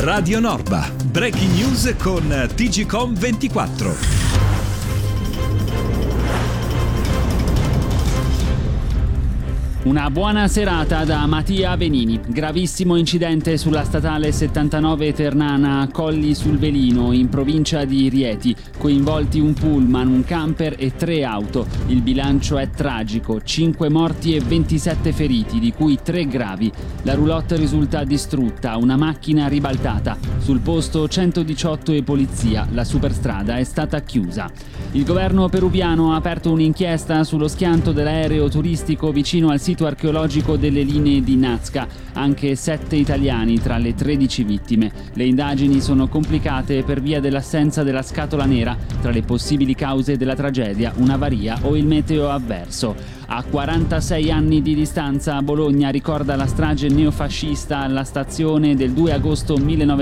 Radio Norba, breaking news con TGcom 24. Una buona serata da Mattia Venini. Gravissimo incidente sulla statale 79 Ternana Colli sul Velino, in provincia di Rieti. Coinvolti un pullman, un camper e 3 auto. Il bilancio è tragico: 5 morti e 27 feriti, di cui 3 gravi. La roulotte risulta distrutta, una macchina ribaltata. Sul posto 118 e polizia. La superstrada è stata chiusa. Il governo peruviano ha aperto un'inchiesta sullo schianto dell'aereo turistico vicino al sito archeologico delle linee di Nazca. Anche 7 italiani tra le 13 vittime. Le indagini sono complicate per via dell'assenza della scatola nera. Tra le possibili cause della tragedia, un'avaria o il meteo avverso. A 46 anni di distanza, Bologna ricorda la strage neofascista alla stazione del 2 agosto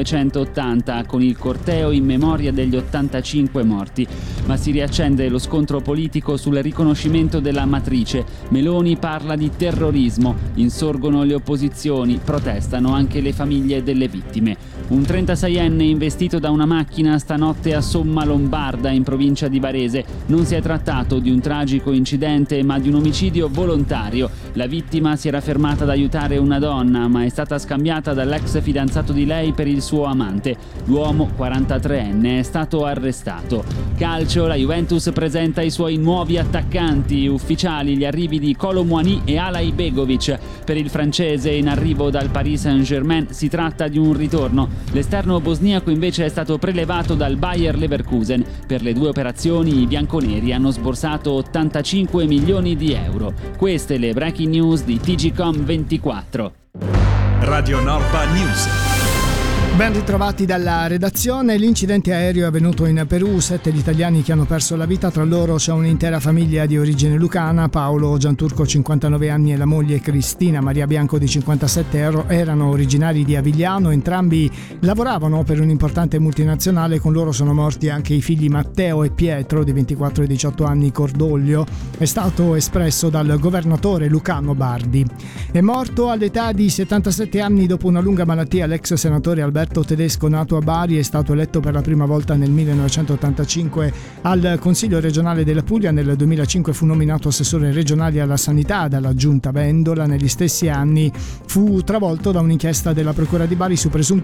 1980 con il corteo in memoria degli 85 morti. Ma si riaccende lo scontro politico sul riconoscimento della matrice. Meloni parla di terrorismo, insorgono le opposizioni, protestano anche le famiglie delle vittime. Un 36enne investito da una macchina stanotte a Somma Lombarda, in provincia di Varese. Non si è trattato di un tragico incidente, ma di un omicidio volontario. La vittima si era fermata ad aiutare una donna, ma è stata scambiata dall'ex fidanzato di lei per il suo amante. L'uomo, 43enne, è stato arrestato. Calcio, la Juventus presenta i suoi nuovi attaccanti. Ufficiali gli arrivi di Kolo Muani e Alay Begovic. Per il francese in arrivo dal Paris Saint-Germain si tratta di un ritorno. L'esterno bosniaco invece è stato prelevato dal Bayer Leverkusen. Per le 2 operazioni i bianconeri hanno sborsato 85 milioni di euro. Queste le breaking news di TGcom 24. Radio Norba News. Ben ritrovati dalla redazione. L'incidente aereo è avvenuto in Perù. 7 gli italiani che hanno perso la vita, tra loro c'è un'intera famiglia di origine lucana. Paolo Gianturco, 59 anni, e la moglie Cristina Maria Bianco, di 57, erano originari di Avigliano. Entrambi lavoravano per un'importante multinazionale. Con loro sono morti anche i figli Matteo e Pietro, di 24 e 18 anni. Cordoglio è stato espresso dal governatore lucano Bardi. È morto all'età di 77 anni dopo una lunga malattia l'ex senatore Alberto Tedesco, nato a Bari. È stato eletto per la prima volta nel 1985 al Consiglio regionale della Puglia. Nel 2005 fu nominato assessore regionale alla sanità dalla giunta Vendola. Negli stessi anni fu travolto da un'inchiesta della procura di Bari su presunti